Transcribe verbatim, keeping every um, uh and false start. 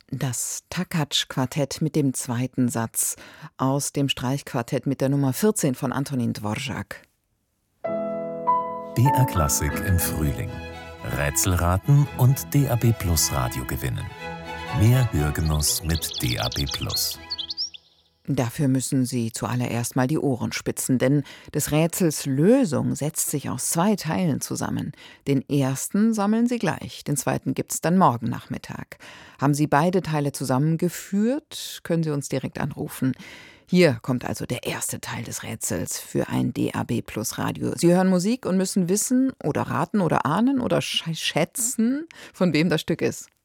Das Takács-Quartett mit dem zweiten Satz aus dem Streichquartett mit der Nummer vierzehn von Antonín Dvořák. D R Klassik im Frühling. Rätselraten und D A B Plus Radio gewinnen. Mehr Hörgenuss mit D A B Plus. Dafür müssen Sie zuallererst mal die Ohren spitzen, denn des Rätsels Lösung setzt sich aus zwei Teilen zusammen. Den ersten sammeln Sie gleich, den zweiten gibt's dann morgen Nachmittag. Haben Sie beide Teile zusammengeführt, können Sie uns direkt anrufen. Hier kommt also der erste Teil des Rätsels für ein D A B Plus Radio. Sie hören Musik und müssen wissen oder raten oder ahnen oder schätzen, von wem das Stück ist.